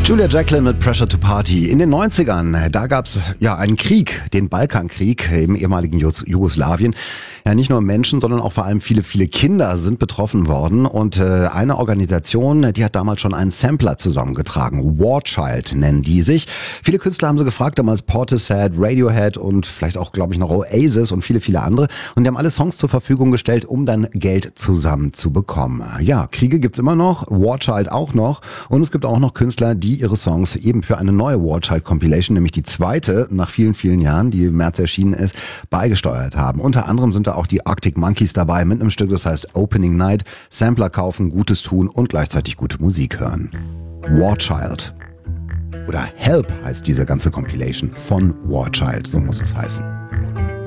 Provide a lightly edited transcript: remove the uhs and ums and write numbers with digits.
Julia Jacklin mit Pressure to Party. In den 90ern, da gab es einen Krieg, den Balkankrieg im ehemaligen Jugoslawien. Ja, nicht nur Menschen, sondern auch vor allem viele Kinder sind betroffen worden. Und eine Organisation, die hat damals schon einen Sampler zusammengetragen. War Child nennen die sich. Viele Künstler haben sie gefragt, damals Portishead, Radiohead und vielleicht auch, glaube ich, noch Oasis und viele andere. Und die haben alle Songs zur Verfügung gestellt, um dann Geld zusammenzubekommen. Ja, Kriege gibt's immer noch, War Child auch noch. Und es gibt auch noch Künstler, die ihre Songs eben für eine neue War Child Compilation, nämlich die zweite nach vielen Jahren, die im März erschienen ist, beigesteuert haben. Unter anderem sind da auch die Arctic Monkeys dabei mit einem Stück, das heißt Opening Night. Sampler kaufen, Gutes tun und gleichzeitig gute Musik hören. War Child. Oder Help heißt diese ganze Compilation von War Child, so muss es heißen.